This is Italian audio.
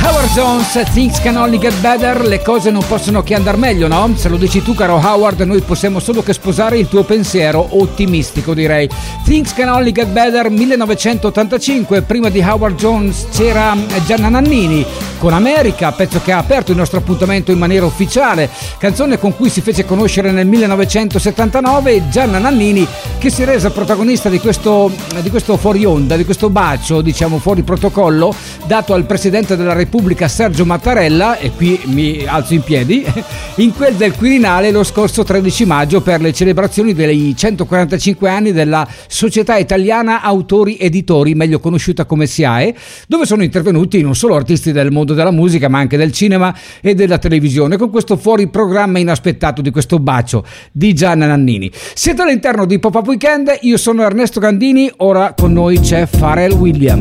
Howard Jones, Things Can Only Get Better, le cose non possono che andar meglio, no? Se lo dici tu, caro Howard, noi possiamo solo che sposare il tuo pensiero ottimistico, direi. Things Can Only Get Better, 1985, prima di Howard Jones c'era Gianna Nannini con America, pezzo che ha aperto il nostro appuntamento in maniera ufficiale, canzone con cui si fece conoscere nel 1979 Gianna Nannini, che si è resa protagonista di questo fuori onda, di questo bacio, diciamo fuori protocollo, dato al Presidente della Repubblica Sergio Mattarella, e qui mi alzo in piedi, in quel del Quirinale lo scorso 13 maggio per le celebrazioni dei 145 anni della Società Italiana Autori Editori, meglio conosciuta come SIAE, dove sono intervenuti non solo artisti del mondo della musica ma anche del cinema e della televisione, con questo fuori programma inaspettato di questo bacio di Gianna Nannini. Siete all'interno di Pop-Up Weekend, io sono Ernesto Gandini, ora con noi c'è Pharrell Williams.